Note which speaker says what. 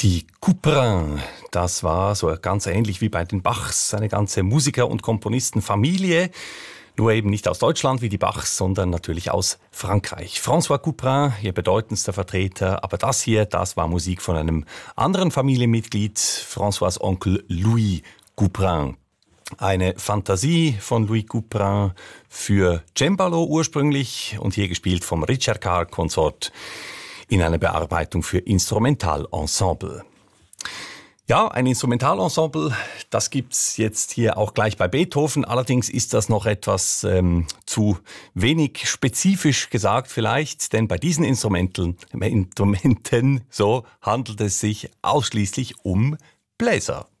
Speaker 1: Die Couperin, das war so ganz ähnlich wie bei den Bachs, eine ganze Musiker- und Komponistenfamilie. Nur eben nicht aus Deutschland wie die Bachs, sondern natürlich aus Frankreich. François Couperin, ihr bedeutendster Vertreter. Aber das hier, das war Musik von einem anderen Familienmitglied, François' Onkel Louis Couperin. Eine Fantasie von Louis Couperin für Cembalo ursprünglich und hier gespielt vom Richard Carr Consort in einer Bearbeitung für Instrumentalensemble. Ja, ein Instrumentalensemble, das gibt's jetzt hier auch gleich bei Beethoven. Allerdings ist das noch etwas zu wenig spezifisch gesagt vielleicht, denn bei diesen Instrumenten so handelt es sich ausschließlich um Bläser.